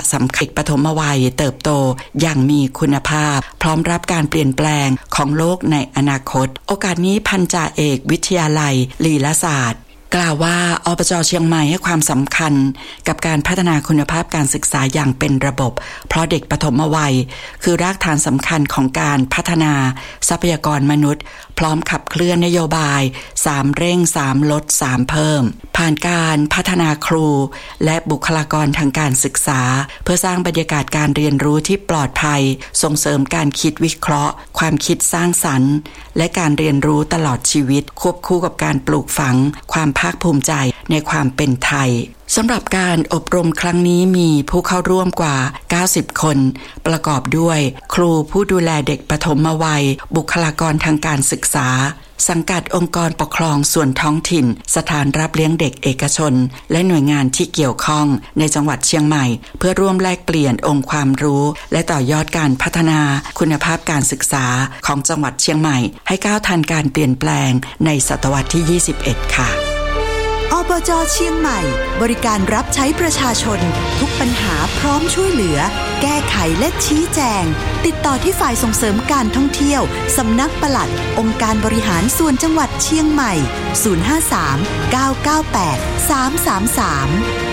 สำคัญปฐมวัยเติบโตอย่างมีคุณภาพพร้อมรับการเปลี่ยนแปลงของโลกในอนาคตโอกาสนี้พันจ่าเอกวิทยาลัยลีลศาสตร์กล่าวว่าอบจ.เชียงใหม่ให้ความสำคัญกับการพัฒนาคุณภาพการศึกษาอย่างเป็นระบบเพราะเด็กปฐมวัยคือรากฐานสำคัญของการพัฒนาทรัพยากรมนุษย์พร้อมขับเคลื่อนนโยบาย3เร่ง3ลด3เพิ่มผ่านการพัฒนาครูและบุคลากรทางการศึกษาเพื่อสร้างบรรยากาศการเรียนรู้ที่ปลอดภัยส่งเสริมการคิดวิเคราะห์ความคิดสร้างสรรค์และการเรียนรู้ตลอดชีวิตควบคู่กับการปลูกฝังความภาคภูมิใจในความเป็นไทยสำหรับการอบรมครั้งนี้มีผู้เข้าร่วมกว่า90คนประกอบด้วยครูผู้ดูแลเด็กปฐมวัยบุคลากรทางการศึกษาสังกัดองค์กรปกครองส่วนท้องถิ่นสถานรับเลี้ยงเด็กเอกชนและหน่วยงานที่เกี่ยวข้องในจังหวัดเชียงใหม่เพื่อร่วมแลกเปลี่ยนองค์ความรู้และต่อยอดการพัฒนาคุณภาพการศึกษาของจังหวัดเชียงใหม่ให้ก้าวทันการเปลี่ยนแปลงในศตวรรษที่21ค่ะอบจ.เชียงใหม่บริการรับใช้ประชาชนทุกปัญหาพร้อมช่วยเหลือแก้ไขและชี้แจงติดต่อที่ฝ่ายส่งเสริมการท่องเที่ยวสำนักปลัดองค์การบริหารส่วนจังหวัดเชียงใหม่053 998 333